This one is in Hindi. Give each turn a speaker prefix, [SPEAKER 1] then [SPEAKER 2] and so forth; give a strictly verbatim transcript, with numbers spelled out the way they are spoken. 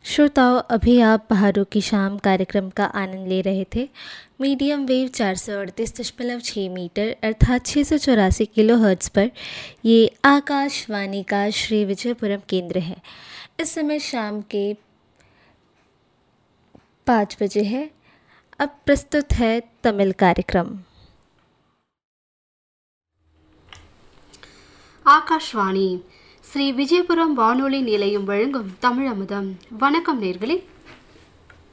[SPEAKER 1] श्रोताओं, अभी आप बहारों की शाम कार्यक्रम का आनंद ले रहे थे। मीडियम वेव चार सौ अड़तीस दशमलव छः मीटर अर्थात छः सौ चौरासी किलो हर्ट्ज़ पर ये आकाशवाणी का श्री विजयपुरम केंद्र है। इस समय शाम के पाँच बजे है। अब प्रस्तुत है तमिल कार्यक्रम।
[SPEAKER 2] ஆகாஷ்வாணி ஸ்ரீ விஜயபுரம் வானொலி நிலையம் வழங்கும் தமிழமுதம். வணக்கம் நேர்களே.